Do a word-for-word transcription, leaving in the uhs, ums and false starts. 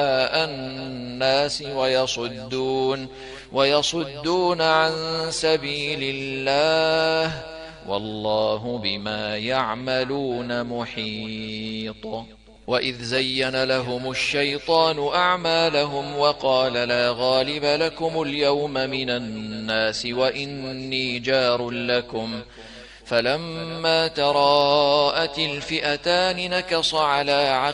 الناس ويصدون ويصدون عن سبيل الله والله بما يعملون محيط. وإذ زين لهم الشيطان أعمالهم وقال لا غالب لكم اليوم من الناس وإني جار لكم فلما تراءت الفئتان نكص على عقبيه